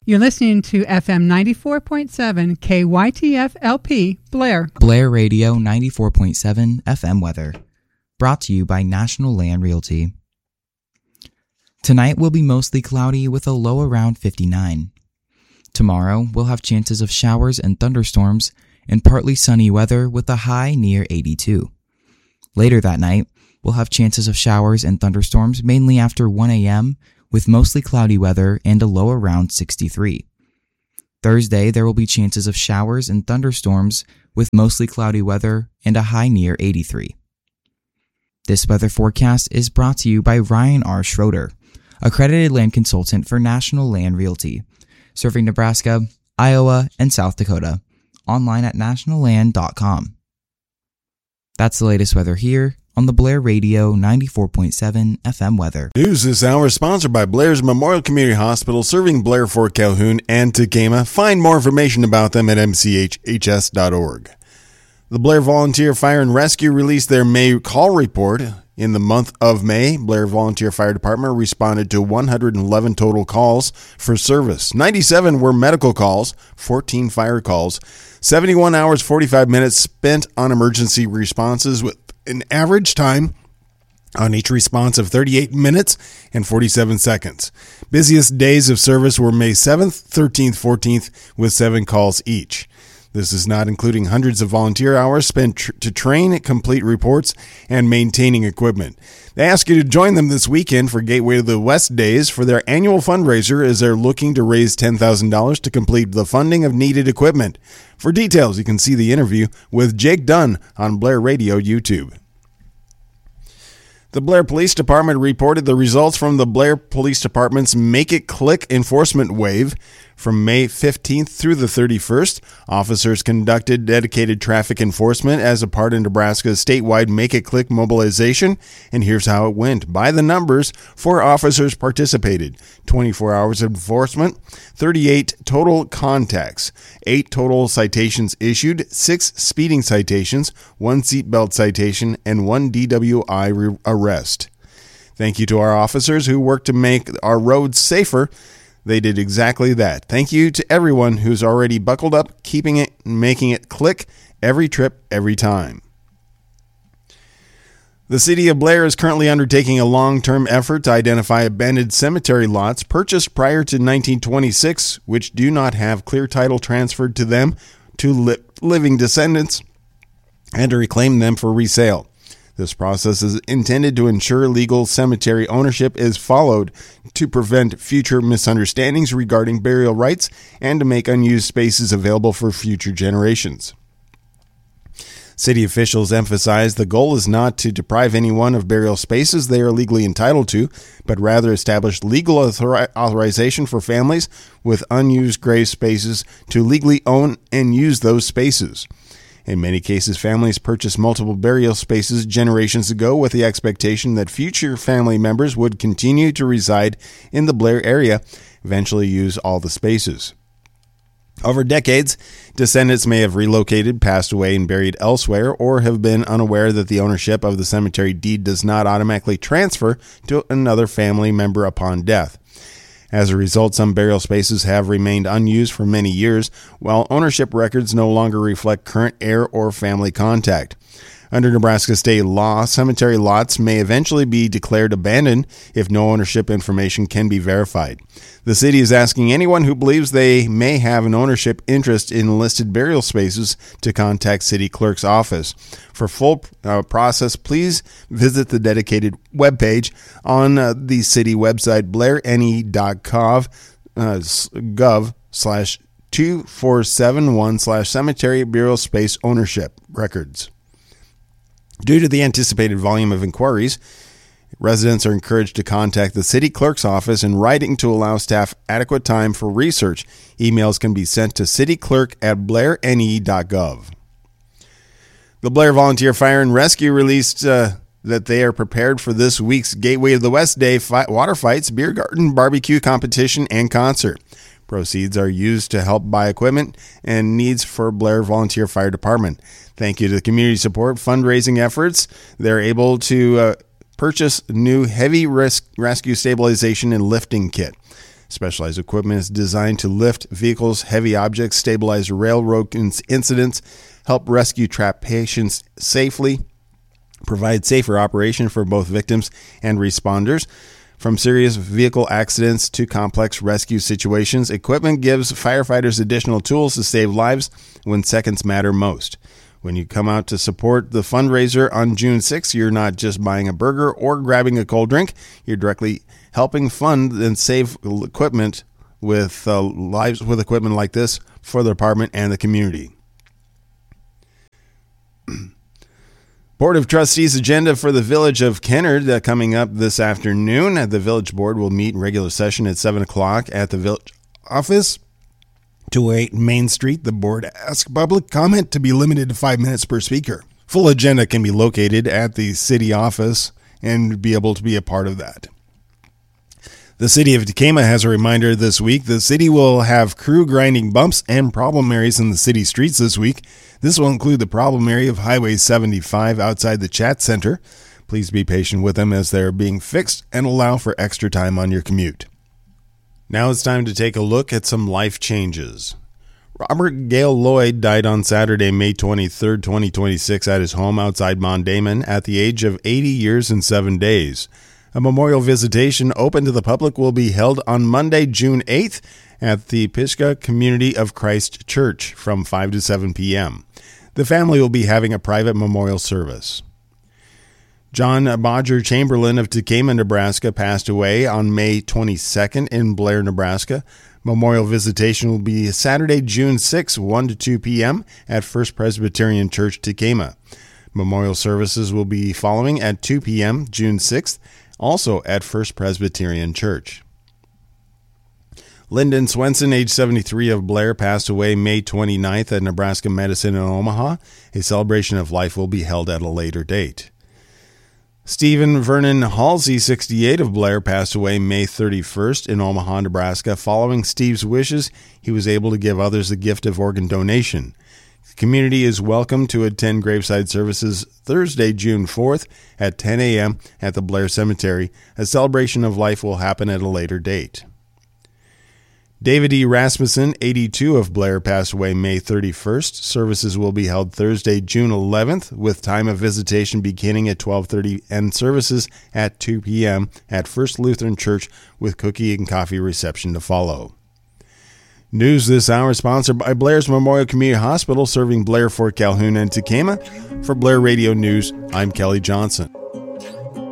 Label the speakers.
Speaker 1: You're listening to FM 94.7 KYTF LP, Blair.
Speaker 2: Blair Radio 94.7 FM weather. Brought to you by National Land Realty. Tonight will be mostly cloudy with a low around 59. Tomorrow we'll have chances of showers and thunderstorms and partly sunny weather with a high near 82. Later that night, we'll have chances of showers and thunderstorms mainly after 1 a.m. with mostly cloudy weather and a low around 63. Thursday, there will be chances of showers and thunderstorms with mostly cloudy weather and a high near 83. This weather forecast is brought to you by Ryan R. Schroeder, accredited land consultant for National Land Realty, serving Nebraska, Iowa, and South Dakota. Online at nationalland.com. That's the latest weather here on the Blair Radio 94.7 FM weather.
Speaker 3: News this hour is sponsored by Blair's Memorial Community Hospital, serving Blair, Fort Calhoun, and Tekamah. Find more information about them at mchhs.org. The Blair Volunteer Fire and Rescue released their May call report. In the month of May, Blair Volunteer Fire Department responded to 111 total calls for service. 97 were medical calls, 14 fire calls, 71 hours, 45 minutes spent on emergency responses with an average time on each response of 38 minutes and 47 seconds. Busiest days of service were May 7th, 13th, 14th, with 7 calls each. This is not including hundreds of volunteer hours spent to train, complete reports, and maintaining equipment. They ask you to join them this weekend for Gateway to the West Days for their annual fundraiser as they're looking to raise $10,000 to complete the funding of needed equipment. For details, you can see the interview with Jake Dunn on Blair Radio YouTube. The Blair Police Department reported the results from the Blair Police Department's Make It Click enforcement wave. From May 15th through the 31st, officers conducted dedicated traffic enforcement as a part of Nebraska's statewide Make It Click mobilization, and here's how it went. By the numbers, 4 officers participated, 24 hours of enforcement, 38 total contacts, 8 total citations issued, 6 speeding citations, 1 seatbelt citation, and 1 DWI arrest. Thank you to our officers who work to make our roads safer. They did exactly that. Thank you to everyone who's already buckled up, keeping it and making it click every trip, every time. The city of Blair is currently undertaking a long-term effort to identify abandoned cemetery lots purchased prior to 1926, which do not have clear title transferred to them to living descendants, and to reclaim them for resale. This process is intended to ensure legal cemetery ownership is followed, to prevent future misunderstandings regarding burial rights, and to make unused spaces available for future generations. City officials emphasize the goal is not to deprive anyone of burial spaces they are legally entitled to, but rather establish legal authorization for families with unused grave spaces to legally own and use those spaces. In many cases, families purchased multiple burial spaces generations ago with the expectation that future family members would continue to reside in the Blair area, eventually use all the spaces. Over decades, descendants may have relocated, passed away, and buried elsewhere, or have been unaware that the ownership of the cemetery deed does not automatically transfer to another family member upon death. As a result, some burial spaces have remained unused for many years, while ownership records no longer reflect current heir or family contact. Under Nebraska state law, cemetery lots may eventually be declared abandoned if no ownership information can be verified. The city is asking anyone who believes they may have an ownership interest in listed burial spaces to contact city clerk's office. For full process, please visit the dedicated webpage on the city website, blairne.gov/2471/cemetery burial space ownership records. Due to the anticipated volume of inquiries, residents are encouraged to contact the city clerk's office in writing to allow staff adequate time for research. Emails can be sent to cityclerk@blairne.gov. The Blair Volunteer Fire and Rescue released that they are prepared for this week's Gateway of the West Day water fights, beer garden, barbecue competition, and concert. Proceeds are used to help buy equipment and needs for Blair Volunteer Fire Department. Thank you to the community support fundraising efforts. They're able to purchase new heavy rescue stabilization and lifting kit. Specialized equipment is designed to lift vehicles, heavy objects, stabilize railroad incidents, help rescue trapped patients safely, provide safer operation for both victims and responders. From serious vehicle accidents to complex rescue situations, equipment gives firefighters additional tools to save lives when seconds matter most. When you come out to support the fundraiser on June 6th, you're not just buying a burger or grabbing a cold drink. You're directly helping fund and save equipment with lives with equipment like this for the department and the community. Board of Trustees agenda for the Village of Kennard coming up this afternoon. The Village Board will meet in regular session at 7 o'clock at the Village Office, 208 Main Street. The board asks public comment to be limited to 5 minutes per speaker. Full agenda can be located at the city office and be able to be a part of that. The city of Tekamah has a reminder this week. The city will have crew grinding bumps and problem areas in the city streets this week. This will include the problem area of Highway 75 outside the Chat Center. Please be patient with them as they're being fixed and allow for extra time on your commute. Now it's time to take a look at some life changes. Robert Gale Lloyd died on Saturday, May 23, 2026 at his home outside Mondayman at the age of 80 years and 7 days. A memorial visitation open to the public will be held on Monday, June 8th at the Pisgah Community of Christ Church from 5 to 7 p.m. The family will be having a private memorial service. John Bodger Chamberlain of Tekamah, Nebraska, passed away on May 22nd in Blair, Nebraska. Memorial visitation will be Saturday, June 6, 1 to 2 p.m. at First Presbyterian Church, Tekamah. Memorial services will be following at 2 p.m. June 6th, also at First Presbyterian Church. Lyndon Swenson, age 73, of Blair, passed away May 29th at Nebraska Medicine in Omaha. A celebration of life will be held at a later date. Stephen Vernon Halsey, 68, of Blair, passed away May 31st in Omaha, Nebraska. Following Steve's wishes, he was able to give others the gift of organ donation. The community is welcome to attend graveside services Thursday, June 4th at 10 a.m. at the Blair Cemetery. A celebration of life will happen at a later date. David E. Rasmussen, 82, of Blair, passed away May 31st. Services will be held Thursday, June 11th, with time of visitation beginning at 12:30 and services at 2 p.m. at First Lutheran Church with cookie and coffee reception to follow. News this hour is sponsored by Blair's Memorial Community Hospital, serving Blair, Fort Calhoun, and Tekamah. For Blair Radio News, I'm Kelly Johnson.